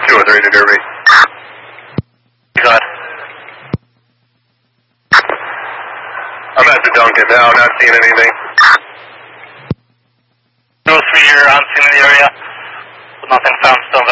203 to Derby. Go ahead. I'm at the Duncan now, not seeing anything. 203, you're on scene in the area. Nothing found, still